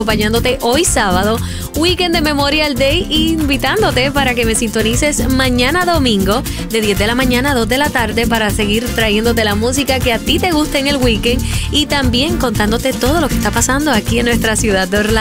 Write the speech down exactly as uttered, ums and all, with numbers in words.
acompañándote hoy sábado, Weekend de Memorial Day, invitándote para que me sintonices mañana domingo de diez de la mañana a dos de la tarde para seguir trayéndote la música que a ti te gusta en el weekend y también contándote todo lo que está pasando aquí en nuestra ciudad de Orlando.